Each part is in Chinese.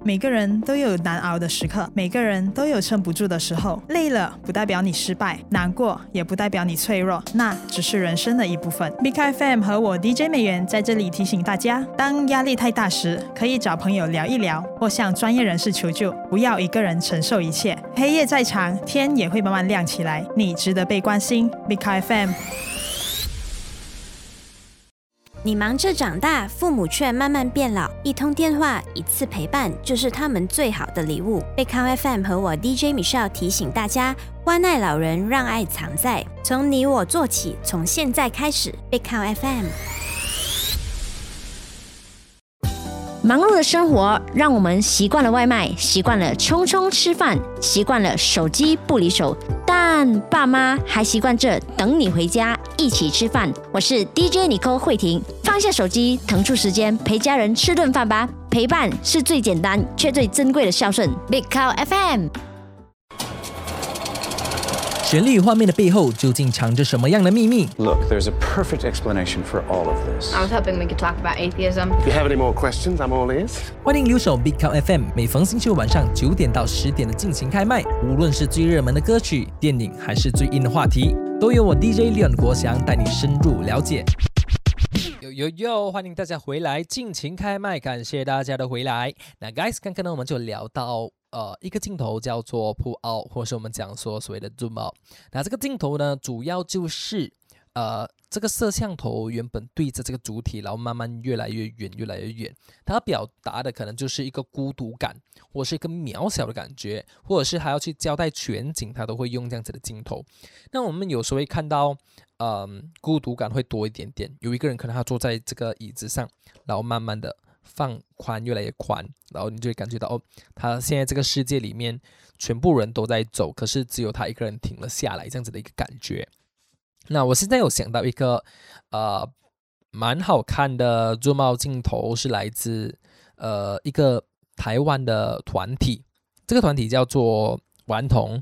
每个人都有难熬的时刻，每个人都有撑不住的时候。累了不代表你失败，难过也不代表你脆弱，那只是人生的一部分。Big FM 和我 DJ 美元在这里提醒大家，当压力太大时，可以找朋友聊一聊，或向专业人士求救，不要一个人承受一切。黑夜再长，天也会慢慢亮起来，你值得被关心。Big FM。 你忙着长大，父母却慢慢变老，一通电话，一次陪伴，就是他们最好的礼物。贝康 FM 和我 DJ Michelle 提醒大家，关爱老人，让爱藏在，从你我做起，从现在开始。贝康 FM。 忙碌的生活让我们习惯了外卖，习惯了匆匆吃饭，习惯了手机不离手，但爸妈还习惯着等你回家一起吃饭。我是 DJ Nicole 慧婷，放下手机，腾出时间陪家人吃顿饭吧。陪伴是最简单却最珍贵的孝顺。Big Cow FM。 旋律与画面的背后究竟藏着什么样的秘密？ Look, there's a perfect explanation for all of this. I was hoping we could talk about atheism. If you have any more questions, I'm all ears. 欢迎留守 Big Cow FM， 每逢星期五晚上9点到10点的尽情开麦。无论是最热门的歌曲、电影，还是最硬的话题，都由我 DJ 李国祥带你深入了解。欢迎大家回来，尽情开麦，感谢大家的回来。那 guys， 刚刚呢我们就聊到一个镜头叫做 pull out， 或是我们讲说所谓的 zoom out。那这个镜头呢，主要就是这个摄像头原本对着这个主体，然后慢慢越来越远，越来越远。它表达的可能就是一个孤独感，或是一个渺小的感觉，或者是还要去交代全景，它都会用这样子的镜头。那我们有时候会看到孤独感会多一点点，有一个人可能他坐在这个椅子上，然后慢慢的放宽，越来越宽，然后你就会感觉到他现在这个世界里面全部人都在走，可是只有他一个人停了下来，这样子的一个感觉。那我现在有想到一个蛮好看的 zoom out 镜头，是来自一个台湾的团体，这个团体叫做顽童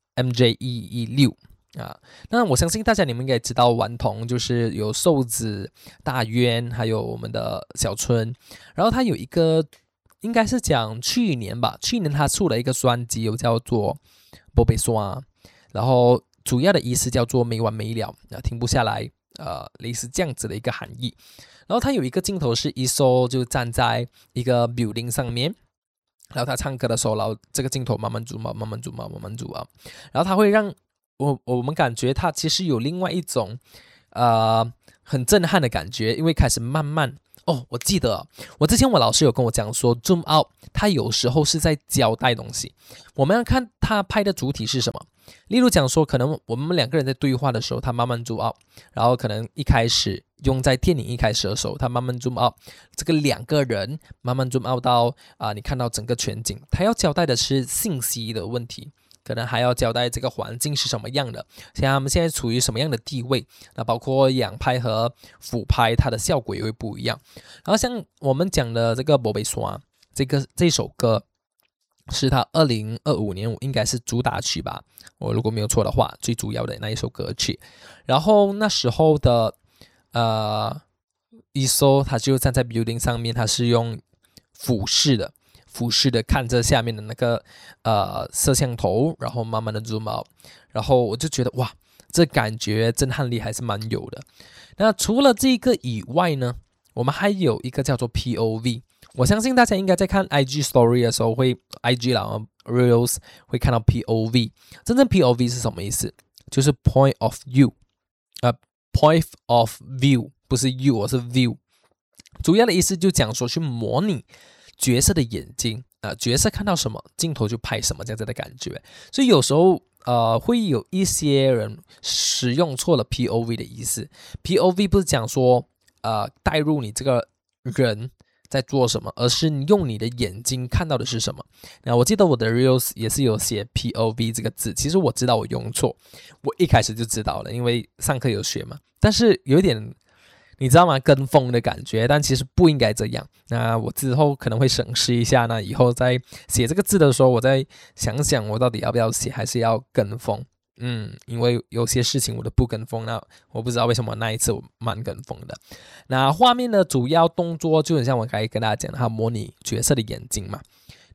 MJ116。那我相信大家你们应该知道，顽童就是有瘦子、大渊，还有我们的小春。然后他有一个，应该是讲去年他出了一个专辑，有叫做《不被刷》，然后主要的意思叫做没完没了，停不下来，类似这样子的一个含义。然后他有一个镜头是一艘就站在一个 building 上面。然后他唱歌的时候，然后这个镜头慢慢zoom out，慢慢zoom out，慢慢zoom out，然后他会让我们感觉它其实有另外一种很震撼的感觉，因为开始慢慢我记得我之前我老师有跟我讲说 zoom out 它有时候是在交代东西，我们要看他拍的主体是什么。例如讲说可能我们两个人在对话的时候，他慢慢 zoom out， 然后可能一开始用在电影一开始的时候，他慢慢 zoom out， 这个两个人慢慢 zoom out 到你看到整个全景，他要交代的是信息的问题，可能还要交代这个环境是什么样的，像他们现在处于什么样的地位，那包括仰拍和俯拍，它的效果也会不一样。然后像我们讲的这个《不被刷》这首歌，是他2025年应该是主打曲吧，我如果没有错的话，最主要的那一首歌曲。然后那时候的一艘他就站在 building 上面，他是用俯视的看着下面的那个摄像头，然后慢慢的 zoom out， 然后我就觉得哇，这感觉震撼力还是蛮有的。那除了这个以外呢，我们还有一个叫做 POV， 我相信大家应该在看 IG Story 的时候会 IG 啦 Reels 会看到 POV， 真正 POV 是什么意思？就是 Point of View，Point of View 不是 You， 是 View， 主要的意思就讲说去模拟角色的眼睛，角色看到什么，镜头就拍什么，这样子的感觉。所以有时候会有一些人使用错了 POV 的意思。POV 不是讲说带入你这个人在做什么，而是用你的眼睛看到的是什么。那我记得我的 Reels 也是有写 POV 这个字，其实我知道我用错，我一开始就知道了，因为上课有学嘛。但是有一点你知道吗？跟风的感觉，但其实不应该这样。那我之后可能会审视一下，那以后在写这个字的时候，我再想想我到底要不要写，还是要跟风。因为有些事情我都不跟风，那我不知道为什么那一次我蛮跟风的。那画面的主要动作就很像我刚才跟大家讲的，它模拟角色的眼睛嘛。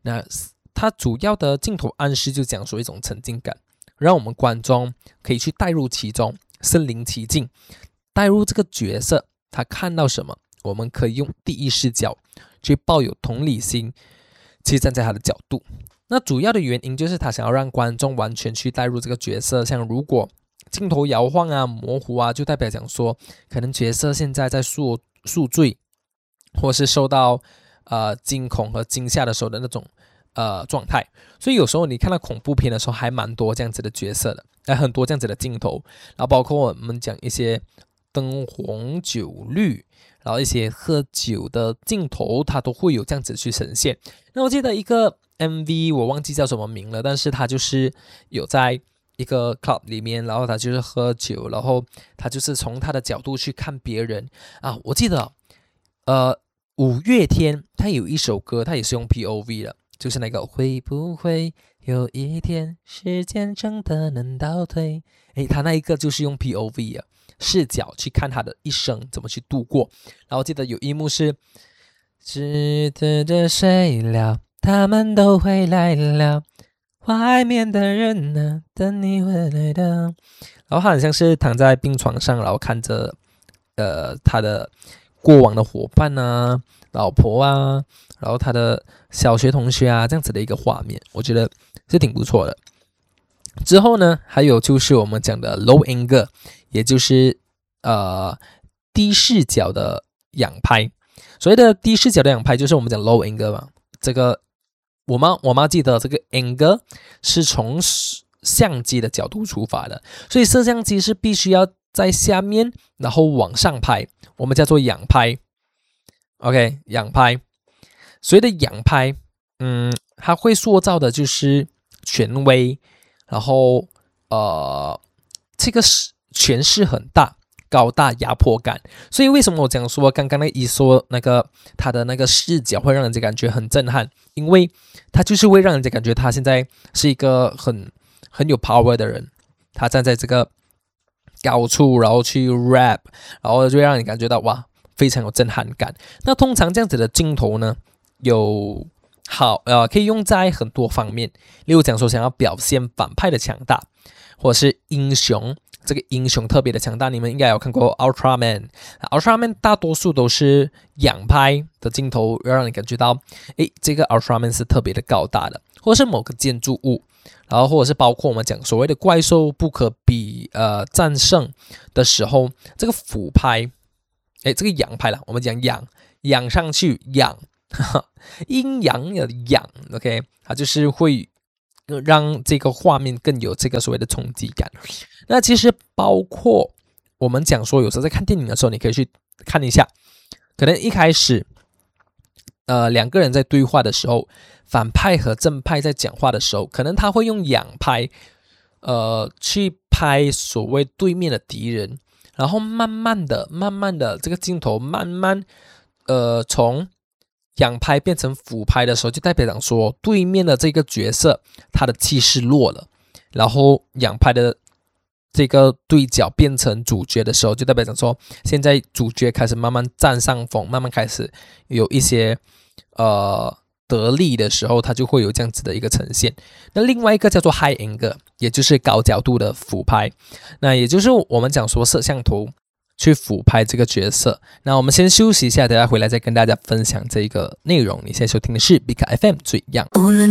那它主要的镜头暗示就讲说一种沉浸感，让我们观众可以去带入其中，身临其境，带入这个角色，他看到什么，我们可以用第一视角去抱有同理心，去站在他的角度。那主要的原因就是他想要让观众完全去带入这个角色，像如果镜头摇晃啊、模糊啊，就代表讲说可能角色现在在宿醉，或是受到惊恐和惊吓的时候的那种状态。所以有时候你看到恐怖片的时候还蛮多这样子的角色的，很多这样子的镜头，然后包括我们讲一些灯红酒绿，然后一些喝酒的镜头，它都会有这样子去呈现。那我记得一个 MV 我忘记叫什么名了，但是它就是有在一个 club 里面，然后他就是喝酒，然后他就是从他的角度去看别人啊。我记得五月天他有一首歌，他也是用 POV 的，就是那个会不会有一天时间真的能倒退，他那一个就是用 POV 的视角去看他的一生怎么去度过。然后记得有一幕是只等着睡了，他们都回来了，外面的人呢，等你回来的。然后他很像是躺在病床上，然后看着他的过往的伙伴啊、老婆啊，然后他的小学同学啊，这样子的一个画面，我觉得是挺不错的。之后呢，还有就是我们讲的 low angle， 也就是低视角的仰拍。所谓的低视角的仰拍，就是我们讲 low angle 嘛。这个我妈记得这个 angle 是从相机的角度出发的，所以摄像机是必须要在下面，然后往上拍，我们叫做仰拍。OK， 仰拍。所谓的仰拍，它会塑造的就是权威，然后这个权势很大。高大压迫感，所以为什么我讲说刚刚那个他的那个视角会让人家感觉很震撼，因为他就是会让人家感觉他现在是一个很有 power 的人，他站在这个高处，然后去 rap， 然后就会让你感觉到哇，非常有震撼感。那通常这样子的镜头呢，可以用在很多方面，例如讲说想要表现反派的强大，或者是英雄。这个英雄特别的强大，你们应该有看过 Ultraman。Ultraman 大多数都是仰拍的镜头，要让你感觉到，这个 Ultraman 是特别的高大的，或者是某个建筑物，然后或者是包括我们讲所谓的怪兽不可比战胜的时候，这个俯拍，这个仰拍啦，我们讲仰上去仰，阴阳的仰 ，OK， 它就是会让这个画面更有这个所谓的冲击感。那其实包括我们讲说，有时候在看电影的时候，你可以去看一下，可能一开始两个人在对话的时候，反派和正派在讲话的时候，可能他会用仰拍去拍所谓对面的敌人，然后慢慢的这个镜头慢慢从仰拍变成俯拍的时候，就代表讲说对面的这个角色他的气势弱了，然后仰拍的这个对角变成主角的时候，就代表讲说现在主角开始慢慢占上风，慢慢开始有一些得力的时候，它就会有这样子的一个呈现。那另外一个叫做 high angle， 也就是高角度的俯拍，那也就是我们讲说摄像头去俯拍这个角色。那我们先休息一下，等下回来再跟大家分享这个内容。你现在收听的是 Big FM 最样。